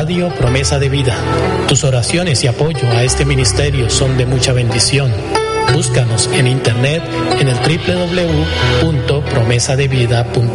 Radio Promesa de Vida. Tus oraciones y apoyo a este ministerio son de mucha bendición. Búscanos en internet en el www.promesadevida.org.